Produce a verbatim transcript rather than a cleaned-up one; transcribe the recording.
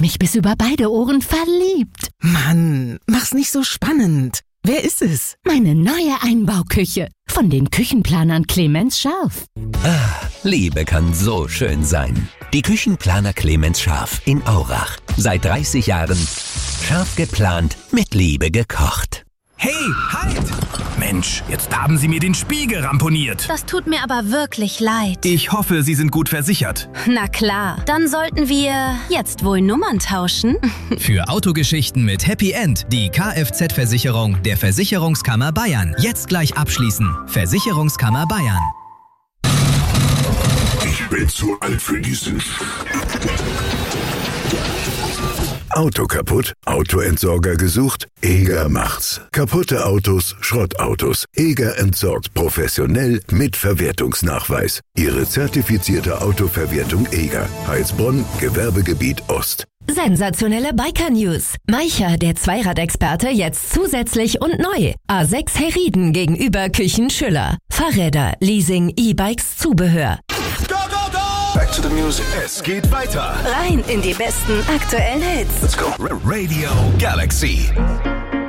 hab mich bis über beide Ohren verliebt. Mann, mach's nicht so spannend. Wer ist es? Meine neue Einbauküche. Von den Küchenplanern Clemens Scharf. Ah, Liebe kann so schön sein. Die Küchenplaner Clemens Scharf in Aurach. Seit dreißig Jahren scharf geplant, mit Liebe gekocht. Hey, halt! Mensch, jetzt haben Sie mir den Spiegel ramponiert. Das tut mir aber wirklich leid. Ich hoffe, Sie sind gut versichert. Na klar, dann sollten wir jetzt wohl Nummern tauschen. Für Autogeschichten mit Happy End die Kfz-Versicherung der Versicherungskammer Bayern. Jetzt gleich abschließen. Versicherungskammer Bayern. Ich bin zu alt für diesen Sch... Auto kaputt? Autoentsorger gesucht? Eger macht's. Kaputte Autos, Schrottautos. Eger entsorgt professionell mit Verwertungsnachweis. Ihre zertifizierte Autoverwertung Eger. Heilsbronn, Gewerbegebiet Ost. Sensationelle Biker-News. Maicher, der Zweiradexperte, jetzt zusätzlich und neu. A sechs Herrieden gegenüber Küchen Schüller. Fahrräder, Leasing, E-Bikes, Zubehör. Go, go, go! Back to the music. Es geht weiter. Rein in die besten aktuellen Hits. Let's go. Radio Galaxy.